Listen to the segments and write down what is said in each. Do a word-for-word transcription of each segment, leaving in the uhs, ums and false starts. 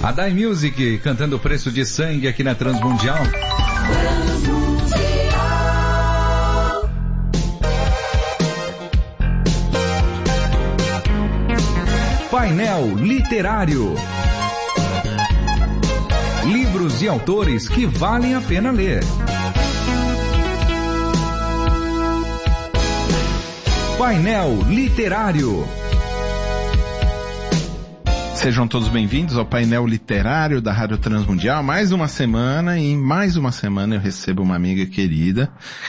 A Dai Music cantando o Preço de Sangue aqui na Transmundial. Painel Literário. Livros de autores que valem a pena ler. Painel Literário. Sejam todos bem-vindos ao Painel Literário da Rádio Transmundial. Mais uma semana e mais uma semana eu recebo uma amiga querida,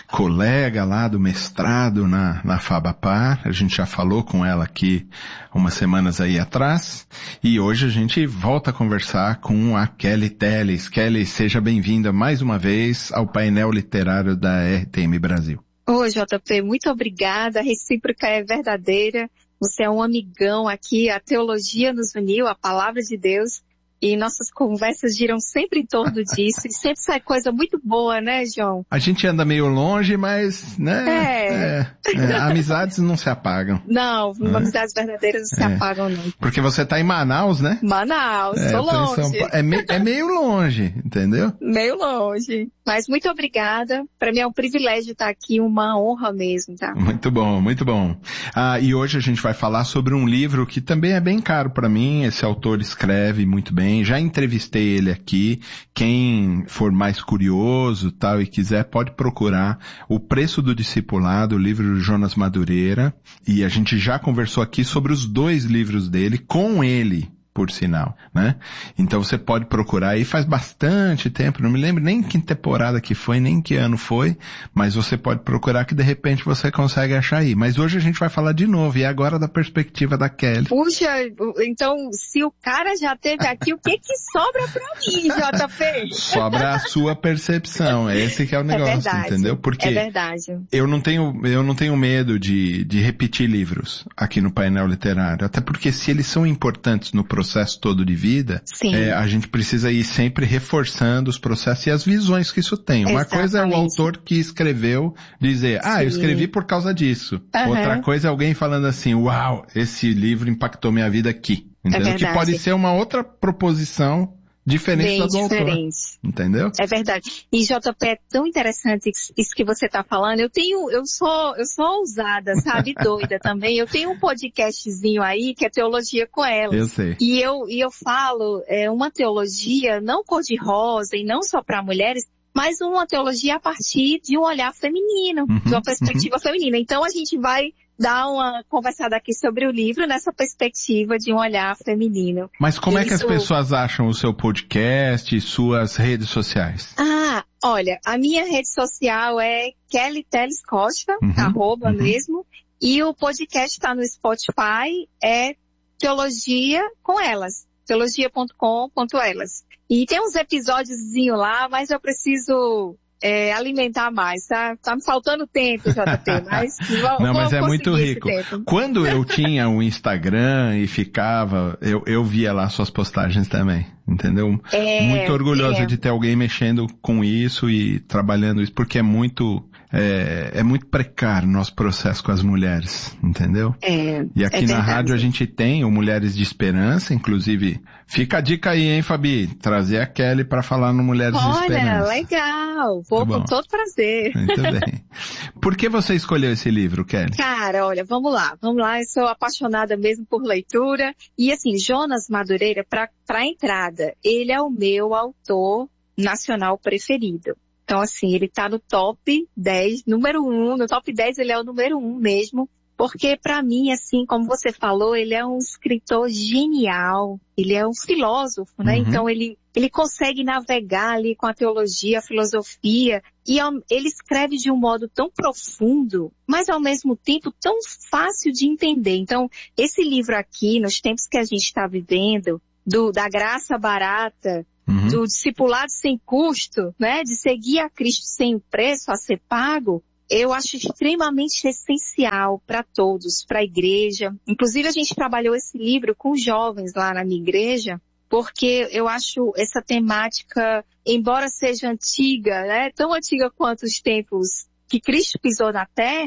colega lá do mestrado na, na Fabapar. A gente já falou com ela aqui umas semanas aí atrás. E hoje a gente volta a conversar com a Kelly Telles. Kelly, seja bem-vinda mais uma vez ao Painel Literário da R T M Brasil. Oi, J P, muito obrigada. A recíproca é verdadeira. Você é um amigão aqui, a teologia nos uniu, a palavra de Deus, e nossas conversas giram sempre em torno disso, e sempre sai coisa muito boa, né, João? A gente anda meio longe, mas, né, é. É, é, amizades não se apagam. Não, é. amizades verdadeiras não se é. apagam, não. Porque você tá em Manaus, né? Manaus, é, tô longe. É, me, é meio longe, entendeu? Meio longe. Mas muito obrigada. Para mim é um privilégio estar aqui, uma honra mesmo, tá? Muito bom, muito bom. Ah, e hoje a gente vai falar sobre um livro que também é bem caro para mim. Esse autor escreve muito bem. Já entrevistei ele aqui. Quem for mais curioso, tal, e quiser, pode procurar O Preço do Discipulado, o livro do Jonas Madureira. E a gente já conversou aqui sobre os dois livros dele, com ele, por sinal, né? Então você pode procurar aí, faz bastante tempo, não me lembro nem que temporada que foi, nem que ano foi, mas você pode procurar que de repente você consegue achar aí. Mas hoje a gente vai falar de novo, e agora da perspectiva da Kelly. Puxa, então se o cara já teve aqui, o que que sobra pra mim, J P? Sobra a sua percepção, esse que é o negócio, é verdade, entendeu? Porque é verdade. eu não tenho, eu não tenho medo de, de repetir livros aqui no Painel Literário, até porque se eles são importantes no processo processo todo de vida, é, a gente precisa ir sempre reforçando os processos e as visões que isso tem. Uma Exatamente. coisa é o autor que escreveu dizer, ah, Sim. eu escrevi por causa disso. Uhum. Outra coisa é alguém falando assim, uau, esse livro impactou minha vida aqui. Entendeu? É que pode ser uma outra proposição diferente Bem da do diferente. autor. Entendeu? É verdade. E J P, é tão interessante isso que você tá falando. Eu tenho, eu sou, eu sou ousada, sabe? Doida também. Eu tenho um podcastzinho aí que é Teologia com Elas. Eu sei. E eu, e eu falo, é uma teologia não cor-de-rosa e não só para mulheres, mas uma teologia a partir de um olhar feminino, uhum, de uma perspectiva uhum. feminina. Então a gente vai dar uma conversada aqui sobre o livro nessa perspectiva de um olhar feminino. Mas como Isso... é que as pessoas acham o seu podcast e suas redes sociais? Ah, olha, a minha rede social é Kelly Telles Costa, uhum, arroba uhum. mesmo, e o podcast está no Spotify, é Teologia com Elas, teologia ponto com ponto elas. E tem uns episódiozinho lá, mas eu preciso... É, alimentar mais, tá? Tá me faltando tempo, J P, mas... Não, mas é muito rico. Quando eu tinha o Instagram e ficava, eu, eu via lá suas postagens também, entendeu? É, muito orgulhosa é. de ter alguém mexendo com isso e trabalhando isso, porque é muito... É, é muito precário o nosso processo com as mulheres, entendeu? É, e aqui é na verdade. rádio a gente tem o Mulheres de Esperança, inclusive, fica a dica aí, hein, Fabi? Trazer a Kelly para falar no Mulheres Olha, de Esperança. Olha, legal, vou com todo prazer. Muito bem. Por que você escolheu esse livro, Kelly? Cara, olha, vamos lá, vamos lá, eu sou apaixonada mesmo por leitura, e assim, Jonas Madureira, para para entrada, ele é o meu autor nacional preferido. Então, assim, ele tá no top dez, número um, no top dez ele é o número um mesmo, porque pra mim, assim, como você falou, ele é um escritor genial, ele é um filósofo, né? Uhum. Então, ele, ele consegue navegar ali com a teologia, a filosofia, e ele escreve de um modo tão profundo, mas ao mesmo tempo tão fácil de entender. Então, esse livro aqui, nos tempos que a gente está vivendo, do, da graça barata, Uhum. do discipulado sem custo, né, de seguir a Cristo sem preço a ser pago, eu acho extremamente essencial para todos, para a igreja. Inclusive a gente trabalhou esse livro com jovens lá na minha igreja, porque eu acho essa temática, embora seja antiga, né, tão antiga quanto os tempos que Cristo pisou na terra,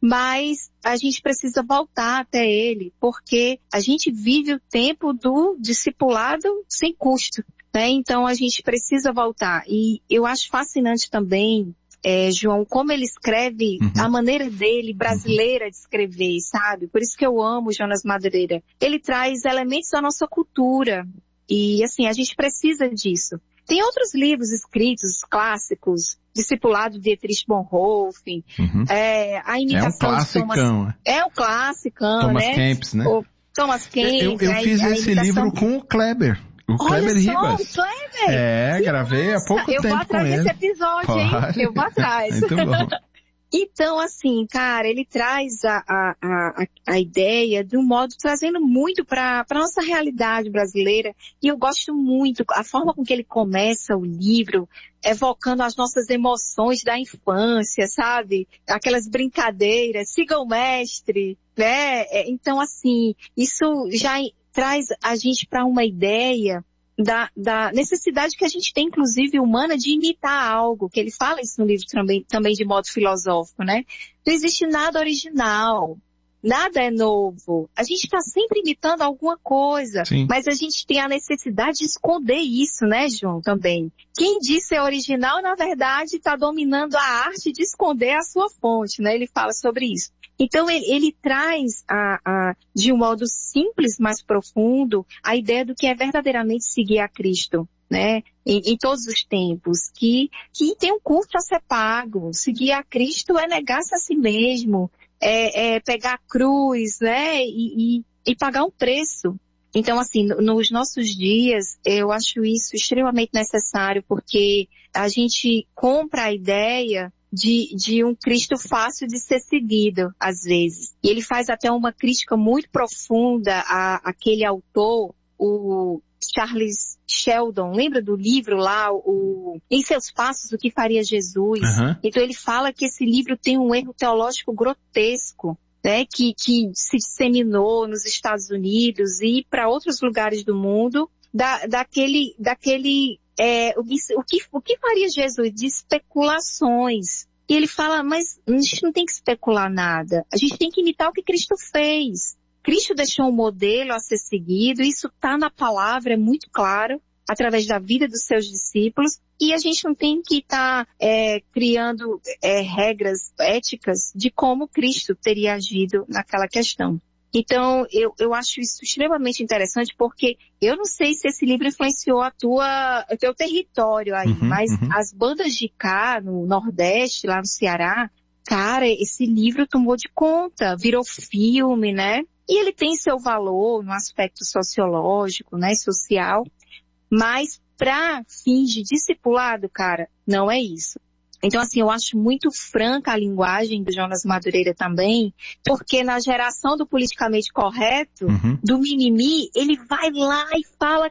mas a gente precisa voltar até ele, porque a gente vive o tempo do discipulado sem custo, né? Então a gente precisa voltar. E eu acho fascinante também, é, João, como ele escreve, uhum. a maneira dele, brasileira, de escrever, sabe? Por isso que eu amo Jonas Madureira. Ele traz elementos da nossa cultura. E, assim, a gente precisa disso. Tem outros livros escritos, clássicos, Discipulado de Dietrich Bonhoeffer, uhum. é, A Imitação é um de Thomas... classicão. É um classicão, Thomas né? Kempis, né? O Thomas Kempis. Eu, eu fiz a, a esse imitação... livro com o Kleber. O Olha Kleber só, Ribas. o Kleber! É, que gravei massa. há pouco eu tempo vou atrás com ele. desse episódio, Pode. hein? Eu vou atrás. Muito bom. Então, assim, cara, ele traz a, a, a, a ideia de um modo, trazendo muito para a nossa realidade brasileira. E eu gosto muito, a forma com que ele começa o livro, evocando as nossas emoções da infância, sabe? Aquelas brincadeiras, siga o mestre, né? Então, assim, isso já traz a gente para uma ideia Da, da necessidade que a gente tem, inclusive, humana, de imitar algo, que ele fala isso no livro também, também de modo filosófico, né? Não existe nada original, nada é novo. A gente está sempre imitando alguma coisa, Sim. mas a gente tem a necessidade de esconder isso, né, João, também. Quem diz ser original, na verdade, está dominando a arte de esconder a sua fonte, né? Ele fala sobre isso. Então, ele, ele traz, a, a, de um modo simples, mas profundo, a ideia do que é verdadeiramente seguir a Cristo, né? Em, em todos os tempos, que, que tem um custo a ser pago. Seguir a Cristo é negar-se a si mesmo, é, é pegar a cruz, né? E, e, e pagar um preço. Então, assim, nos nossos dias, eu acho isso extremamente necessário, porque a gente compra a ideia De, de um Cristo fácil de ser seguido, às vezes. E ele faz até uma crítica muito profunda a aquele autor, o Charles Sheldon, lembra do livro lá, o Em Seus Passos, o que faria Jesus? Uhum. Então ele fala que esse livro tem um erro teológico grotesco, né, que, que se disseminou nos Estados Unidos e para outros lugares do mundo, da, daquele, daquele É, o, que, o, que, o que faria Jesus? De especulações. E ele fala, mas a gente não tem que especular nada. A gente tem que imitar o que Cristo fez. Cristo deixou um modelo a ser seguido, isso está na palavra, é muito claro, através da vida dos seus discípulos. E a gente não tem que estar tá, é, criando é, regras éticas de como Cristo teria agido naquela questão. Então, eu, eu acho isso extremamente interessante, porque eu não sei se esse livro influenciou a tua, o teu território aí, uhum, mas uhum. as bandas de cá, no Nordeste, lá no Ceará, cara, esse livro tomou de conta, virou filme, né? E ele tem seu valor no aspecto sociológico, né, social, mas para fins de discipulado, cara, não é isso. Então, assim, eu acho muito franca a linguagem do Jonas Madureira também, porque na geração do politicamente correto, uhum. do mimimi, ele vai lá e fala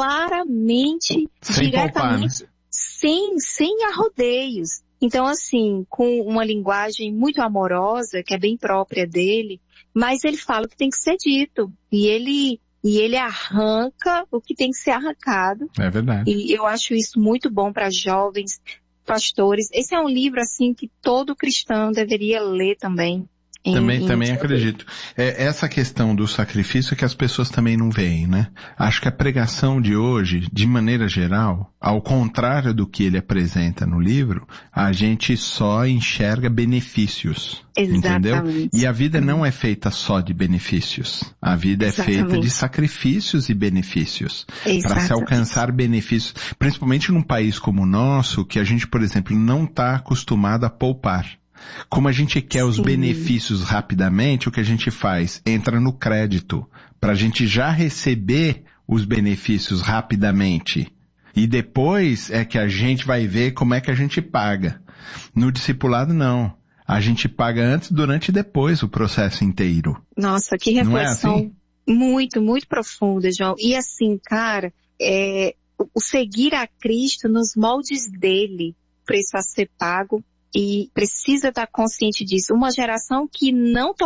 claramente, sem diretamente, poupar, né? sem, sem arrodeios. Então, assim, com uma linguagem muito amorosa, que é bem própria dele, mas ele fala o que tem que ser dito. E ele, e ele arranca o que tem que ser arrancado. É verdade. E eu acho isso muito bom para jovens, pastores. Esse é um livro, assim, que todo cristão deveria ler também. Em, também, em... também acredito. É, essa questão do sacrifício é que as pessoas também não veem, né? Acho que a pregação de hoje, de maneira geral, ao contrário do que ele apresenta no livro, a gente só enxerga benefícios. Exatamente. Entendeu? E a vida não é feita só de benefícios. A vida Exatamente. é feita de sacrifícios e benefícios. Exatamente. Para se alcançar benefícios. Principalmente num país como o nosso, que a gente, por exemplo, não está acostumado a poupar. Como a gente quer Sim. os benefícios rapidamente, o que a gente faz? Entra no crédito, para a gente já receber os benefícios rapidamente. E depois é que a gente vai ver como é que a gente paga. No discipulado, não. A gente paga antes, durante e depois o processo inteiro. Nossa, que reflexão não é assim? muito, muito profunda, João. E assim, cara, é, o seguir a Cristo nos moldes dele, preço a ser pago, e precisa estar consciente disso. Uma geração que não